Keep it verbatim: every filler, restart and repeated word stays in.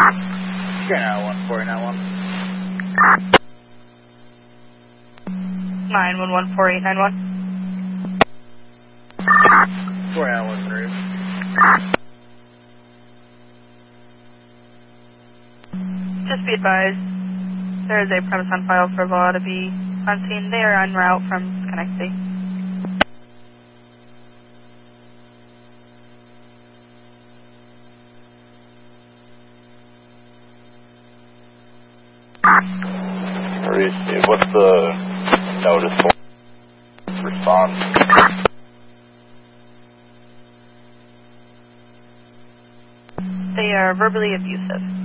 nine one four nine one. nine one one four eight nine one. four nine one three. Just be advised, there is a premise on file for law to be on scene. They are en route from Schenectady. What's the notice for response? They are verbally abusive.